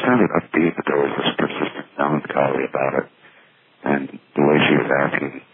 sounded upbeat, but there was this persistent melancholy about it. And the way she was asking